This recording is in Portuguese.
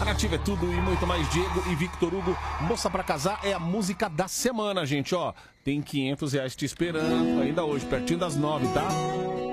Nativa é tudo e muito mais. Diego e Victor Hugo, Moça pra Casar é a música da semana, gente, ó. Tem R$500 te esperando ainda hoje, pertinho das 9, tá?